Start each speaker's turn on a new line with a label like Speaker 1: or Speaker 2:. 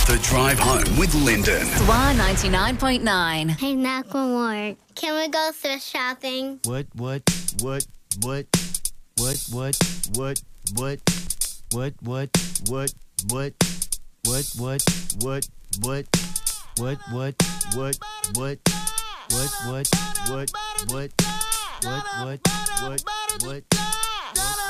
Speaker 1: The Drive Home with Lyndon.
Speaker 2: Swan 99.9.
Speaker 3: Hey, Macklemore, can we go thrift shopping?
Speaker 4: What?